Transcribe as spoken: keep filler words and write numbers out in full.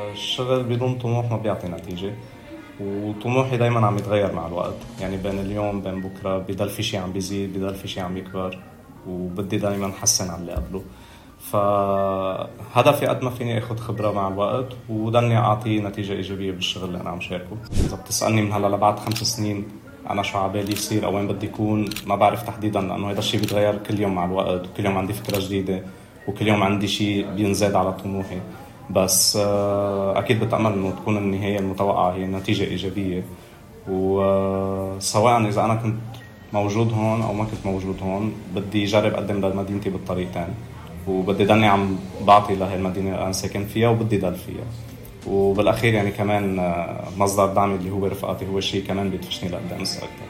الشغل بدون طموح ما بيعطي نتيجة، وطموحي دايما عم يتغير مع الوقت. يعني بين اليوم بين بكرة بضل في شيء عم بيزيد، بضل في شيء عم يكبر، وبدي دايما حسن على اللي قبله. فهدفي قد ما فيني اخذ خبرة مع الوقت وضلني اعطي نتيجة ايجابية بالشغل اللي انا عم شاركه. اذا بتسألني من هلا لبعد خمس سنين انا شو عبالي يصير او وين بدي يكون، ما بعرف تحديدا، لانه هذا الشيء بيتغير كل يوم مع الوقت، وكل يوم عندي فكرة جديدة، وكل يوم عندي شيء بينزاد على طموحي. بس اكيد بتأمل انه تكون النهاية المتوقعة هي نتيجة ايجابية، وسواء اذا انا كنت موجود هون او ما كنت موجود هون بدي اجرب اقدم لمدينتي بالطريقتين، وبدي ضلني عم بعطي لهي المدينة اللي انا ساكن فيها وبدي ضل فيها. وبالاخير يعني كمان مصدر دعمي اللي هو رفقاتي هو شيء كمان بيدفشني لقدام اكثر.